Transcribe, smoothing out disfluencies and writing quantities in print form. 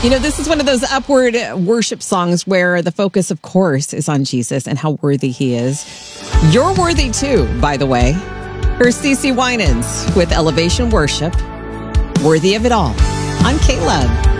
This is one of those upward worship songs where the focus, of course, is on Jesus and how worthy he is. You're worthy too, by the way. Here's CeCe Winans with Elevation Worship, Worthy of It All on K-Love.